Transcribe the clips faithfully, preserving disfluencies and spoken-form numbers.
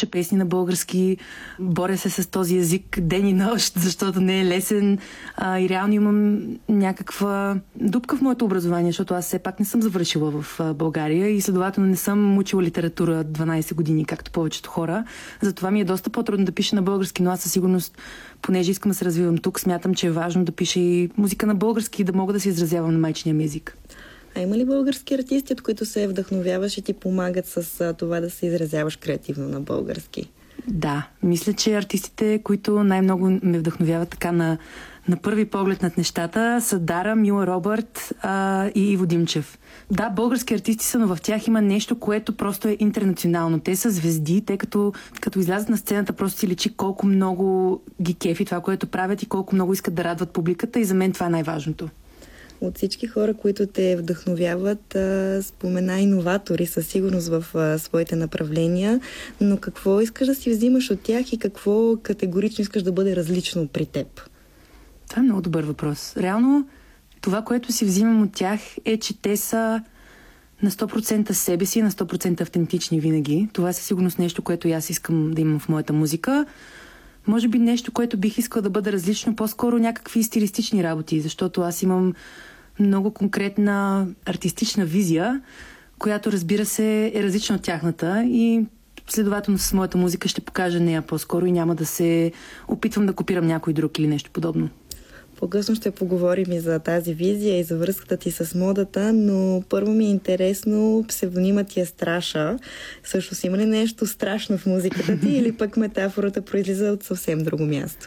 пиша песни на български, боря се с този език ден и нощ, защото не е лесен. А, и реално имам някаква дупка в моето образование, защото аз все пак не съм завършила в България и следователно не съм учила литература дванайсет години, както повечето хора. Затова ми е доста по-трудно да пиша на български, но аз със сигурност, понеже искам да се развивам тук, смятам, че е важно да пиша и музика на български и да мога да се изразявам на майчиния ми език. А има ли български артисти, от които се вдъхновяваш и ти помагат с това да се изразяваш креативно на български? Да, мисля, че артистите, които най-много ме вдъхновяват така на, на първи поглед над нещата, са Дара, Мила Робърт а, и Иво Димчев. Да, български артисти са, но в тях има нещо, което просто е интернационално. Те са звезди, те като, като излязат на сцената, просто си личи колко много ги кефи това, което правят и колко много искат да радват публиката, и за мен това е най-важното. От всички хора, които те вдъхновяват, спомена иноватори със сигурност в своите направления, но какво искаш да си взимаш от тях и какво категорично искаш да бъде различно при теб? Това е много добър въпрос. Реално това, което си взимам от тях, е, че те са на сто процента себе си, на сто процента автентични винаги. Това е със сигурност нещо, което аз искам да имам в моята музика. Може би нещо, което бих искала да бъде различно, по-скоро някакви стилистични работи, защото аз имам много конкретна артистична визия, която, разбира се, е различна от тяхната, и следователно с моята музика ще покажа нея по-скоро и няма да се опитвам да копирам някой друг или нещо подобно. По-късно ще поговорим и за тази визия и за връзката ти с модата, но първо ми е интересно, псевдонимът ти е Страша. Също си има ли нещо страшно в музиката ти или пък метафората произлиза от съвсем друго място?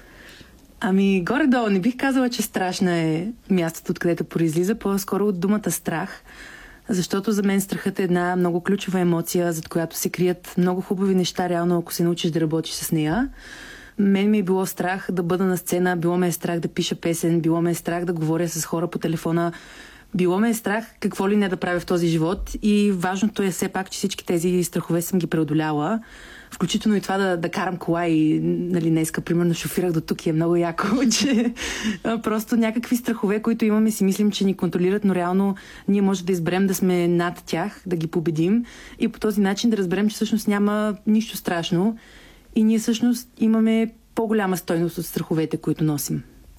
Ами, горе-долу не бих казала, че страшна е мястото, откъдето произлиза, по-скоро от думата страх, защото за мен страхът е една много ключова емоция, зад която се крият много хубави неща, реално, ако се научиш да работиш с нея. Мен ми е било страх да бъда на сцена, било ме е страх да пиша песен, било ме е страх да говоря с хора по телефона, било ме е страх какво ли не да правя в този живот, и важното е все пак, че всички тези страхове съм ги преодоляла. Включително и това да, да карам кола и, нали, днеска, примерно, шофирах до тук и е много яко, че просто някакви страхове, които имаме, си мислим, че ни контролират, но реално ние може да изберем да сме над тях, да ги победим и по този начин да разберем, че всъщност няма нищо страшно и ние всъщност имаме по-голяма стойност от страховете, които носим.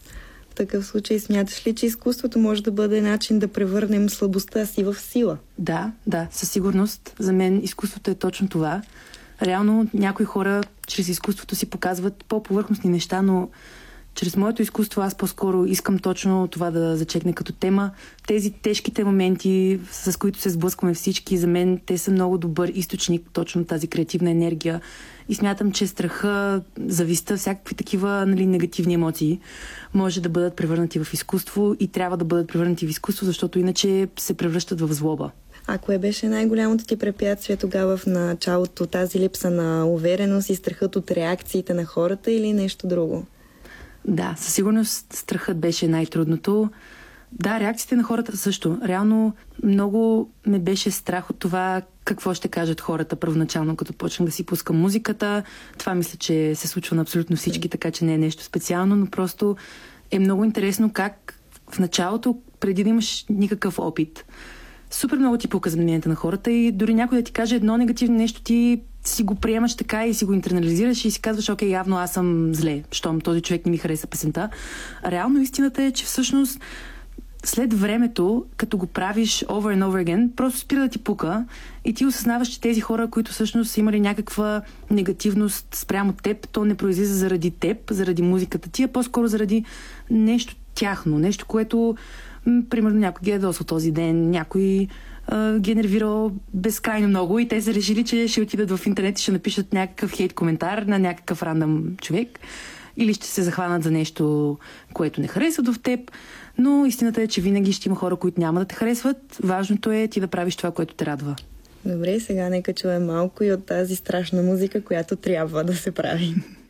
В такъв случай смяташ ли, че изкуството може да бъде начин да превърнем слабостта си в сила? Да, да, със сигурност. За мен изкуството е точно това. Реално някои хора чрез изкуството си показват по-повърхностни неща, но чрез моето изкуство аз по-скоро искам точно това да зачекне като тема. Тези тежките моменти, с които се сблъскваме всички, за мен те са много добър източник, точно тази креативна енергия. И смятам, че страха, завистта, всякакви такива, нали, негативни емоции може да бъдат превърнати в изкуство и трябва да бъдат превърнати в изкуство, защото иначе се превръщат в злоба. А кое беше най-голямото ти препятствие тогава в началото? Тази липса на увереност и страхът от реакциите на хората или нещо друго? Да, със сигурност страхът беше най-трудното. Да, реакциите на хората също. Реално много ме беше страх от това какво ще кажат хората първоначално, като почнах да си пускам музиката. Това мисля, че се случва на абсолютно всички, така че не е нещо специално, но просто е много интересно как в началото, преди да имаш никакъв опит, супер много ти пука за мнението на хората и дори някой да ти каже едно негативно нещо, ти си го приемаш така и си го интернализираш и си казваш, окей, явно аз съм зле, щом този човек не ми хареса песента. А реално истината е, че всъщност след времето, като го правиш over and over again, просто спира да ти пука и ти осъзнаваш, че тези хора, които всъщност са имали някаква негативност спрямо теб, то не произлиза заради теб, заради музиката ти, а по-скоро заради нещо тяхно, нещо, което м- примерно някой ги е ядосал този ден, някой а, ги е нервирал безкрайно много и те са решили, че ще отидат в интернет и ще напишат някакъв хейт коментар на някакъв рандъм човек или ще се захванат за нещо, което не харесват в теб. Но истината е, че винаги ще има хора, които няма да те харесват. Важното е ти да правиш това, което те радва. Добре, сега нека чуем малко и от тази страшна музика, която трябва да се прави.